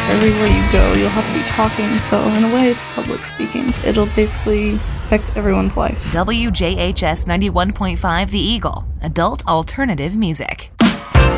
Everywhere you go, you'll have to be talking, so in a way, it's public speaking. It'll basically affect everyone's life. WJHS 91.5 The Eagle, adult alternative music.